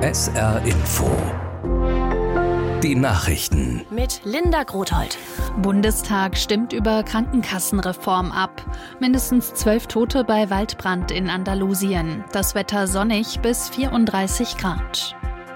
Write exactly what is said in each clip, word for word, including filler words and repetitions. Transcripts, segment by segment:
S R Info. Die Nachrichten. Mit Linda Grothold. Bundestag stimmt über Krankenkassenreform ab. Mindestens zwölf Tote bei Waldbrand in Andalusien. Das Wetter sonnig bis vierunddreißig Grad.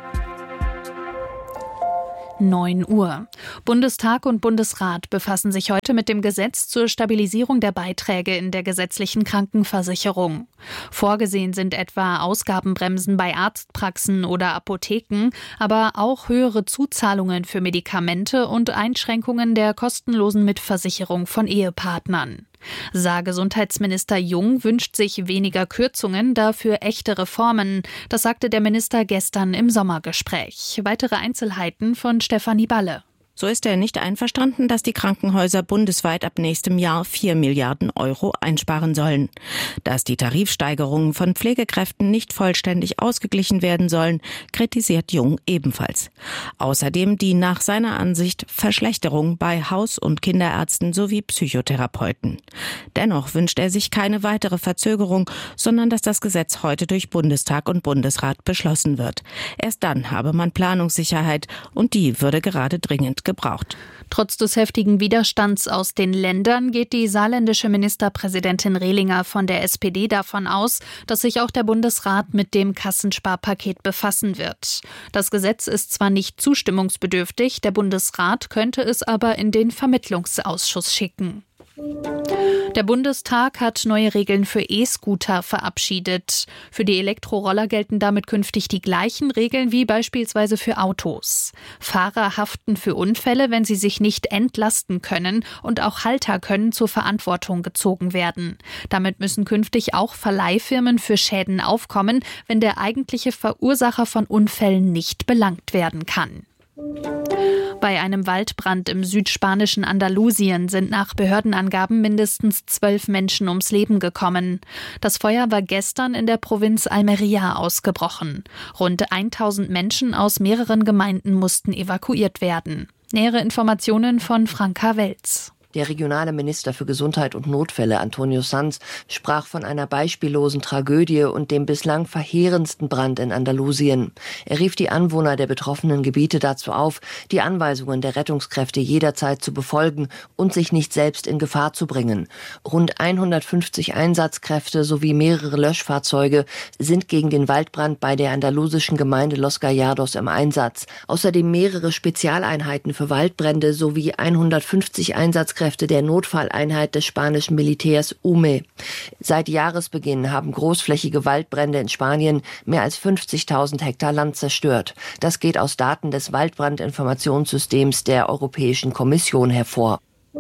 neun Uhr. Bundestag und Bundesrat befassen sich heute mit dem Gesetz zur Stabilisierung der Beiträge in der gesetzlichen Krankenversicherung. Vorgesehen sind etwa Ausgabenbremsen bei Arztpraxen oder Apotheken, aber auch höhere Zuzahlungen für Medikamente und Einschränkungen der kostenlosen Mitversicherung von Ehepartnern. Saargesundheitsminister Jung wünscht sich weniger Kürzungen, dafür echte Reformen. Das sagte der Minister gestern im Sommergespräch. Weitere Einzelheiten von Stefanie Balle. So ist er nicht einverstanden, dass die Krankenhäuser bundesweit ab nächstem Jahr vier Milliarden Euro einsparen sollen. Dass die Tarifsteigerungen von Pflegekräften nicht vollständig ausgeglichen werden sollen, kritisiert Jung ebenfalls. Außerdem die nach seiner Ansicht Verschlechterung bei Haus- und Kinderärzten sowie Psychotherapeuten. Dennoch wünscht er sich keine weitere Verzögerung, sondern dass das Gesetz heute durch Bundestag und Bundesrat beschlossen wird. Erst dann habe man Planungssicherheit und die würde gerade dringend gebraucht. Trotz des heftigen Widerstands aus den Ländern geht die saarländische Ministerpräsidentin Rehlinger von der S P D davon aus, dass sich auch der Bundesrat mit dem Kassensparpaket befassen wird. Das Gesetz ist zwar nicht zustimmungsbedürftig, der Bundesrat könnte es aber in den Vermittlungsausschuss schicken. Der Bundestag hat neue Regeln für E-Scooter verabschiedet. Für die Elektroroller gelten damit künftig die gleichen Regeln wie beispielsweise für Autos. Fahrer haften für Unfälle, wenn sie sich nicht entlasten können, und auch Halter können zur Verantwortung gezogen werden. Damit müssen künftig auch Verleihfirmen für Schäden aufkommen, wenn der eigentliche Verursacher von Unfällen nicht belangt werden kann. Bei einem Waldbrand im südspanischen Andalusien sind nach Behördenangaben mindestens zwölf Menschen ums Leben gekommen. Das Feuer war gestern in der Provinz Almería ausgebrochen. Rund tausend Menschen aus mehreren Gemeinden mussten evakuiert werden. Nähere Informationen von Franka Welz. Der regionale Minister für Gesundheit und Notfälle, Antonio Sanz, sprach von einer beispiellosen Tragödie und dem bislang verheerendsten Brand in Andalusien. Er rief die Anwohner der betroffenen Gebiete dazu auf, die Anweisungen der Rettungskräfte jederzeit zu befolgen und sich nicht selbst in Gefahr zu bringen. Rund hundertfünfzig Einsatzkräfte sowie mehrere Löschfahrzeuge sind gegen den Waldbrand bei der andalusischen Gemeinde Los Gallardos im Einsatz. Außerdem mehrere Spezialeinheiten für Waldbrände sowie hundertfünfzig Einsatzkräfte der Notfalleinheit des spanischen Militärs U M E. Seit Jahresbeginn haben großflächige Waldbrände in Spanien mehr als fünfzigtausend Hektar Land zerstört. Das geht aus Daten des Waldbrandinformationssystems der Europäischen Kommission hervor.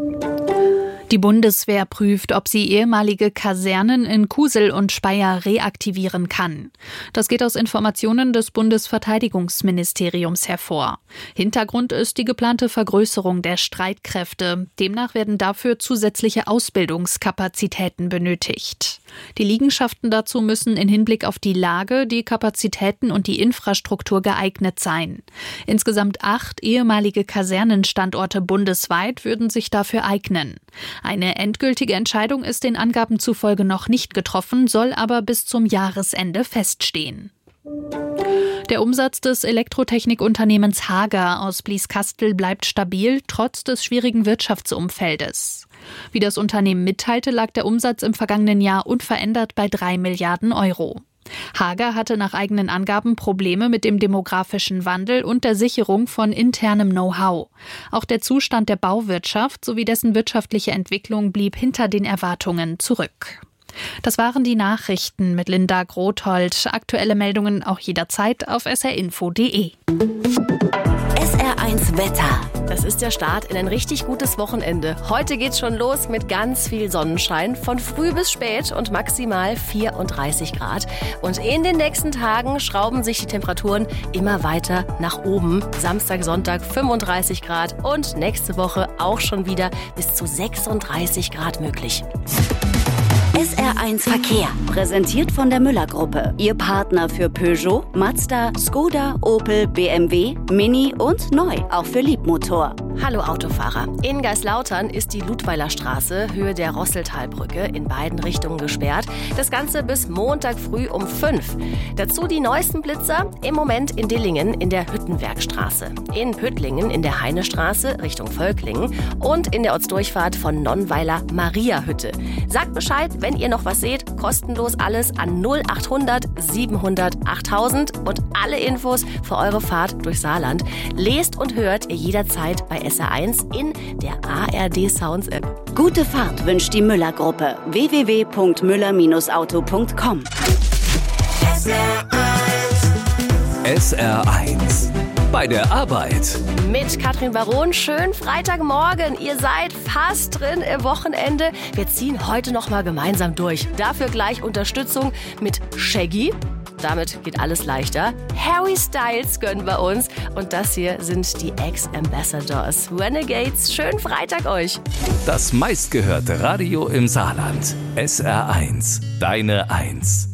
Die Bundeswehr prüft, ob sie ehemalige Kasernen in Kusel und Speyer reaktivieren kann. Das geht aus Informationen des Bundesverteidigungsministeriums hervor. Hintergrund ist die geplante Vergrößerung der Streitkräfte. Demnach werden dafür zusätzliche Ausbildungskapazitäten benötigt. Die Liegenschaften dazu müssen in Hinblick auf die Lage, die Kapazitäten und die Infrastruktur geeignet sein. Insgesamt acht ehemalige Kasernenstandorte bundesweit würden sich dafür eignen. Eine endgültige Entscheidung ist den Angaben zufolge noch nicht getroffen, soll aber bis zum Jahresende feststehen. Der Umsatz des Elektrotechnikunternehmens Hager aus Blieskastel bleibt stabil, trotz des schwierigen Wirtschaftsumfeldes. Wie das Unternehmen mitteilte, lag der Umsatz im vergangenen Jahr unverändert bei drei Milliarden Euro. Hager hatte nach eigenen Angaben Probleme mit dem demografischen Wandel und der Sicherung von internem Know-how. Auch der Zustand der Bauwirtschaft sowie dessen wirtschaftliche Entwicklung blieb hinter den Erwartungen zurück. Das waren die Nachrichten mit Linda Grothold. Aktuelle Meldungen auch jederzeit auf s r info punkt d e. S R eins Wetter. Das ist der Start in ein richtig gutes Wochenende. Heute geht's schon los mit ganz viel Sonnenschein, von früh bis spät und maximal vierunddreißig Grad. Und in den nächsten Tagen schrauben sich die Temperaturen immer weiter nach oben. Samstag, Sonntag fünfunddreißig Grad und nächste Woche auch schon wieder bis zu sechsunddreißig Grad möglich. S R eins Verkehr, präsentiert von der Müller-Gruppe. Ihr Partner für Peugeot, Mazda, Skoda, Opel, B M W, Mini und neu, auch für Liebmotor. Hallo Autofahrer. In Geislautern ist die Ludweiler Straße, Höhe der Rosseltalbrücke, in beiden Richtungen gesperrt. Das Ganze bis Montag früh um fünf. Dazu die neuesten Blitzer, im Moment in Dillingen in der Hüttenwerkstraße, in Püttlingen in der Heinestraße Richtung Völklingen und in der Ortsdurchfahrt von Nonnweiler Mariahütte. Sagt Bescheid, wenn ihr noch was seht, kostenlos alles an null achthundert siebenhundert achttausend und alle Infos für eure Fahrt durch Saarland lest und hört ihr jederzeit bei S R eins in der A R D Sounds App. Gute Fahrt wünscht die Müller-Gruppe. w w w punkt müller auto punkt com. S R eins. Bei der Arbeit. Mit Katrin Baron, schönen Freitagmorgen. Ihr seid fast drin im Wochenende. Wir ziehen heute noch mal gemeinsam durch. Dafür gleich Unterstützung mit Shaggy. Damit geht alles leichter. Harry Styles gönnen wir uns. Und das hier sind die Ex-Ambassadors. Renegades, schönen Freitag euch. Das meistgehörte Radio im Saarland. S R eins. Deine Eins.